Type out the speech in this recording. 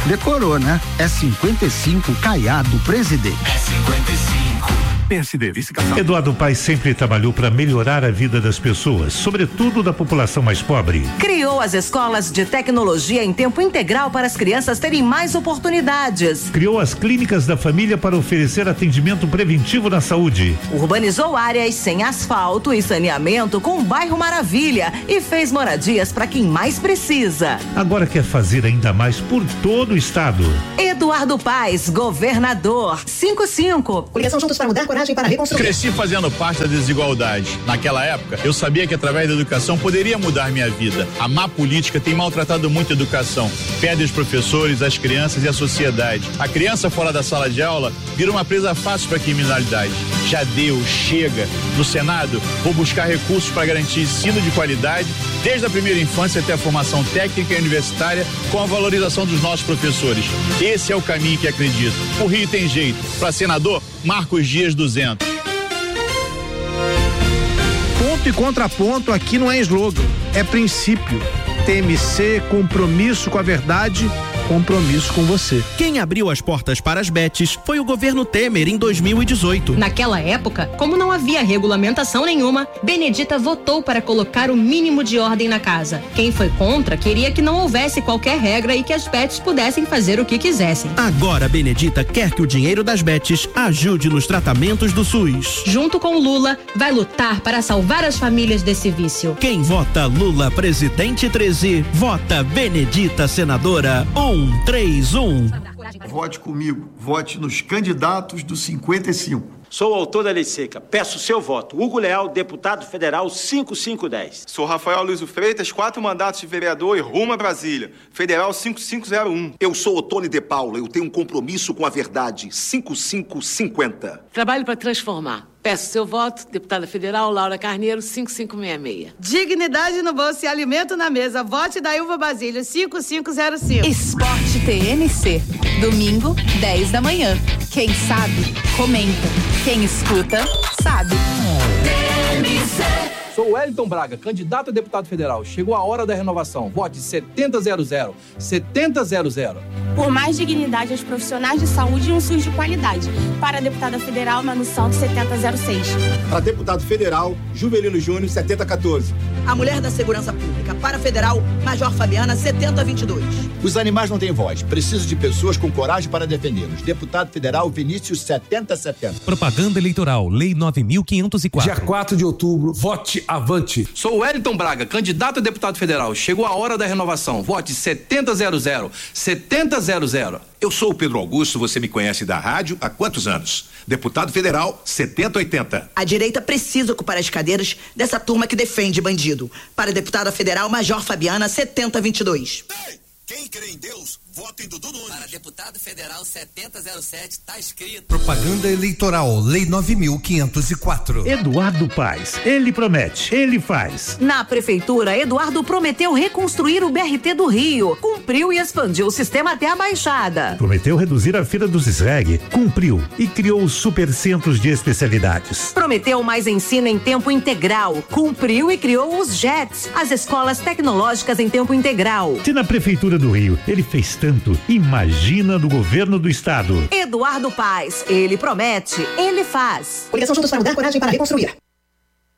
Decorou, né? É 55 Caiado Presidente. É 55. PSD, vice-capital. Eduardo Paes sempre trabalhou para melhorar a vida das pessoas, sobretudo da população mais pobre. Criou as escolas de tecnologia em tempo integral para as crianças terem mais oportunidades. Criou as clínicas da família para oferecer atendimento preventivo na saúde. Urbanizou áreas sem asfalto e saneamento com o bairro Maravilha e fez moradias para quem mais precisa. Agora quer fazer ainda mais por todo o estado. Eduardo Paes, governador. 55. Coligação Juntos para Mudar, coragem para reconstruir. Cresci fazendo parte da desigualdade. Naquela época, eu sabia que através da educação poderia mudar minha vida. A má política tem maltratado muito a educação. Perde os professores, as crianças e a sociedade. A criança fora da sala de aula vira uma presa fácil para a criminalidade. Já deu, chega. No Senado, vou buscar recursos para garantir ensino de qualidade, desde a primeira infância até a formação técnica e universitária, com a valorização dos nossos professores. Esse é o caminho que acredito. O Rio tem jeito. Para senador, Marcos Dias 200. Ponto e contraponto aqui não é slogan, é princípio. TMC, compromisso com a verdade, compromisso com você. Quem abriu as portas para as bets foi o governo Temer em 2018. Naquela época, como não havia regulamentação nenhuma, Benedita votou para colocar o mínimo de ordem na casa. Quem foi contra queria que não houvesse qualquer regra e que as bets pudessem fazer o que quisessem. Agora Benedita quer que o dinheiro das bets ajude nos tratamentos do SUS. Junto com Lula, vai lutar para salvar as famílias desse vício. Quem vota Lula presidente 13, vota Benedita senadora 131. Vote comigo, vote nos candidatos do 55. Sou o autor da lei seca. Peço seu voto. Hugo Leal, deputado federal 5510. Sou Rafael Luiz Freitas, 4 mandatos de vereador e rumo a Brasília. Federal 5501. Eu sou o Tony de Paula. Eu tenho um compromisso com a verdade. 5550. Trabalho para transformar. Peço seu voto, deputada federal Laura Carneiro, 5566. Dignidade no bolso e alimento na mesa. Vote da Ilva Basílio, 5505. Esporte TMC. Domingo, 10 da manhã. Quem sabe, comenta. Quem escuta, sabe. TMC. Sou Wellington Braga, candidato a deputado federal. Chegou a hora da renovação. Vote 7000. 7000. Por mais dignidade aos profissionais de saúde e um SUS de qualidade. Para a deputada federal, Manu Santos, 7006. Para deputado federal, Juvelino Júnior, 7014. A mulher da segurança pública. Para a federal, Major Fabiana, 7022. Os animais não têm voz. Preciso de pessoas com coragem para defendê-los. Deputado federal, Vinícius, 7070. Propaganda eleitoral, Lei 9.504. Dia 4 de outubro, vote avante. Sou Wellington Braga, candidato a deputado federal. Chegou a hora da renovação. Vote 7000. 7000. Eu sou o Pedro Augusto, você me conhece da rádio há quantos anos? Deputado federal 7080. A direita precisa ocupar as cadeiras dessa turma que defende bandido. Para a deputada federal Major Fabiana, 7022. Ei, quem crê em Deus, vota em Dudu Nunes. Para deputado federal 7007, tá escrito. Propaganda eleitoral, Lei 9.504. Eduardo Paes, ele promete, ele faz. Na prefeitura, Eduardo prometeu reconstruir o BRT do Rio, cumpriu e expandiu o sistema até a Baixada. Prometeu reduzir a fila dos SREG, cumpriu e criou os supercentros de especialidades. Prometeu mais ensino em tempo integral, cumpriu e criou os JETs, as escolas tecnológicas em tempo integral. Se na prefeitura do Rio ele fez tanto, imagina do governo do estado. Eduardo Paes, ele promete, ele faz. Coligação Juntos para Mudar, coragem para reconstruir.